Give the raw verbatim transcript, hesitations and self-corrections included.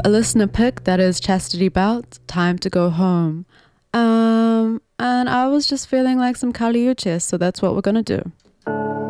a listener pick that is Chastity Belt, Time to Go Home. Um, and I was just feeling like some Kali Uchis, so that's what we're gonna do.